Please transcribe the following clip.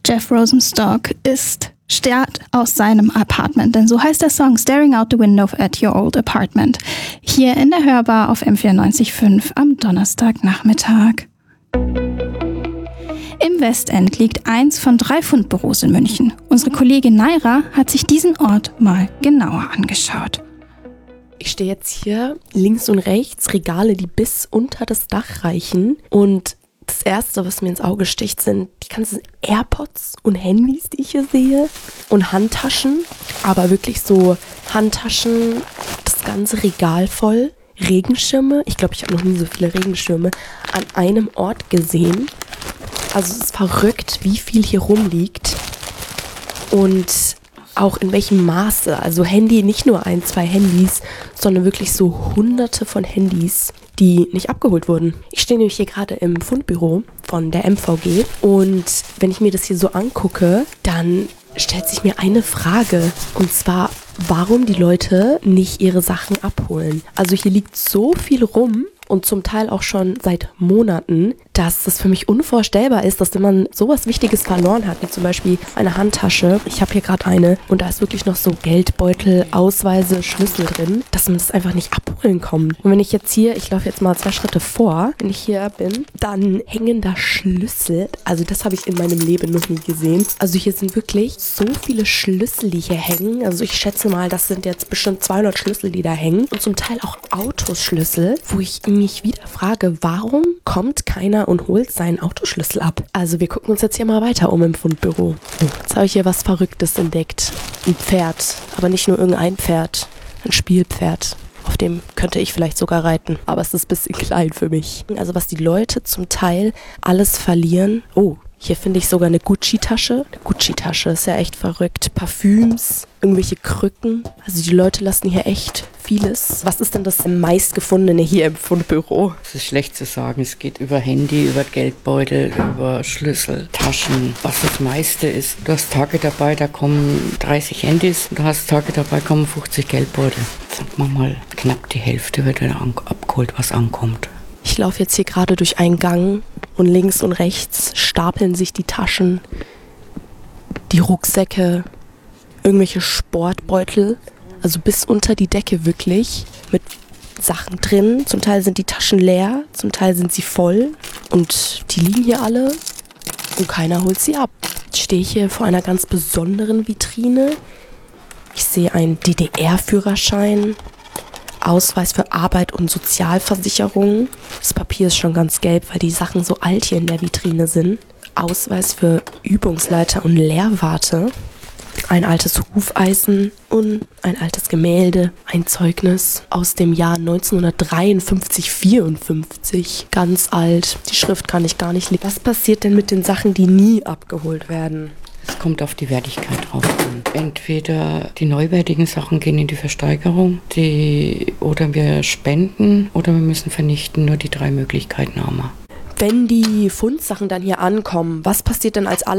Jeff Rosenstock starrt aus seinem Apartment, denn so heißt der Song Staring Out the Window at Your Old Apartment. Hier in der Hörbar auf M94.5 am Donnerstagnachmittag. Im Westend liegt eins von 3 Fundbüros in München. Unsere Kollegin Naira hat sich diesen Ort mal genauer angeschaut. Ich stehe jetzt hier links und rechts, Regale, die bis unter das Dach reichen. Und das Erste, was mir ins Auge sticht, sind die ganzen AirPods und Handys, die ich hier sehe. Und Handtaschen, aber wirklich so Handtaschen, das ganze Regal voll. Regenschirme, ich glaube, ich habe noch nie so viele Regenschirme an einem Ort gesehen. Also es ist verrückt, wie viel hier rumliegt und auch in welchem Maße. Also Handy, nicht nur 1, 2 Handys, sondern wirklich so hunderte von Handys, die nicht abgeholt wurden. Ich stehe nämlich hier gerade im Fundbüro von der MVG und wenn ich mir das hier so angucke, dann stellt sich mir eine Frage, und zwar, warum die Leute nicht ihre Sachen abholen. Also hier liegt so viel rum und zum Teil auch schon seit Monaten, dass das für mich unvorstellbar ist, dass wenn man sowas Wichtiges verloren hat, wie zum Beispiel eine Handtasche, ich habe hier gerade eine und da ist wirklich noch so Geldbeutel, Ausweise, Schlüssel drin, dass man das einfach nicht abholen kommt. Und wenn ich jetzt hier, ich laufe jetzt mal 2 Schritte vor, wenn ich hier bin, dann hängen da Schlüssel, also das habe ich in meinem Leben noch nie gesehen. Also hier sind wirklich so viele Schlüssel, die hier hängen, also ich schätze mal, das sind jetzt bestimmt 200 Schlüssel, die da hängen und zum Teil auch Autoschlüssel, wo ich mich wieder frage, warum kommt keiner und holt seinen Autoschlüssel ab? Also wir gucken uns jetzt hier mal weiter um im Fundbüro. Jetzt habe ich hier was Verrücktes entdeckt. Ein Pferd, aber nicht nur irgendein Pferd, ein Spielpferd. Auf dem könnte ich vielleicht sogar reiten, aber es ist ein bisschen klein für mich. Also was die Leute zum Teil alles verlieren. Oh, hier finde ich sogar eine Gucci-Tasche. Eine Gucci-Tasche ist ja echt verrückt. Parfüms, irgendwelche Krücken. Also die Leute lassen hier echt vieles. Was ist denn das meistgefundene hier im Fundbüro? Es ist schlecht zu sagen. Es geht über Handy, über Geldbeutel, über Schlüssel, Taschen. Was das meiste ist, du hast Tage dabei, da kommen 30 Handys. Du hast Tage dabei, kommen 50 Geldbeutel. Sagen wir mal, knapp die Hälfte wird dann abgeholt, was ankommt. Ich laufe jetzt hier gerade durch einen Gang und links und rechts stapeln sich die Taschen, die Rucksäcke, irgendwelche Sportbeutel, also bis unter die Decke wirklich, mit Sachen drin. Zum Teil sind die Taschen leer, zum Teil sind sie voll und die liegen hier alle und keiner holt sie ab. Jetzt stehe ich hier vor einer ganz besonderen Vitrine. Ich sehe einen DDR-Führerschein, Ausweis für Arbeit und Sozialversicherung. Das Papier ist schon ganz gelb, weil die Sachen so alt hier in der Vitrine sind. Ausweis für Übungsleiter und Lehrwarte. Ein altes Hufeisen und ein altes Gemälde. Ein Zeugnis aus dem Jahr 1953/54. Ganz alt. Die Schrift kann ich gar nicht lesen. Was passiert denn mit den Sachen, die nie abgeholt werden? Es kommt auf die Wertigkeit drauf an. Entweder die neuwertigen Sachen gehen in die Versteigerung, oder wir spenden oder wir müssen vernichten. Nur die 3 Möglichkeiten haben wir. Wenn die Fundsachen dann hier ankommen, was passiert denn als